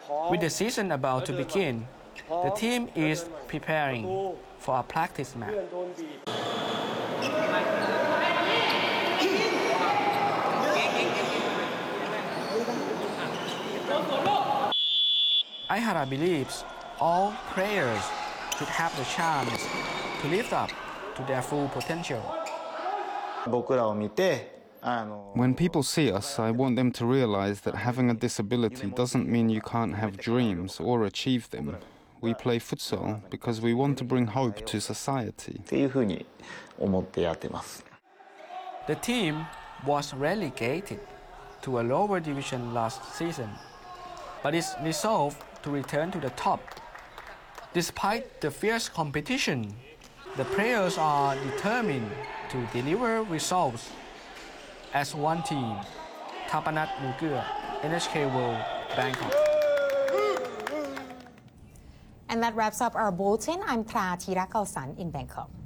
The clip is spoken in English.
With the season about to begin, the team is preparing for a practice match. Aihara believes all players should have the chance to live up to their full potential. When people see us, I want them to realize that having a disability doesn't mean you can't have dreams or achieve them. We play futsal because we want to bring hope to society. The team was relegated to a lower division last season, but is resolved to return to the top. Despite the fierce competition, the players are determined to deliver results as one team. Tapanat Nugur, NHK World, Bangkok. And that wraps up our bulletin. I'm Pra Thirakalsan in Bangkok.